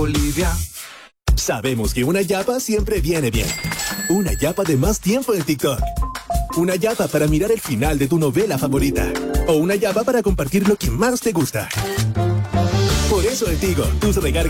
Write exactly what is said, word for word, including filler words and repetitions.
Bolivia. Sabemos que una yapa siempre viene bien. Una yapa de más tiempo en TikTok. Una yapa para mirar el final de tu novela favorita. O una yapa para compartir lo que más te gusta. Por eso en Tigo, tus recargas